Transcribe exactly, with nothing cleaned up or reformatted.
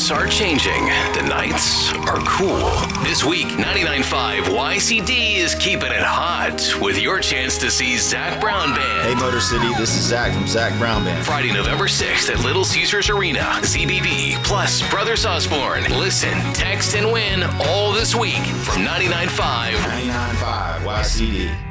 weeks are changing. The nights are cool. This week, ninety-nine point five Y C D is keeping it hot with your chance to see Zac Brown Band. Hey, Motor City, this is Zach from Zac Brown Band. Friday, November sixth at Little Caesars Arena. Z B B plus Brothers Osborne. Listen, text, and win all this week from ninety-nine point five ninety-nine point five Y C D.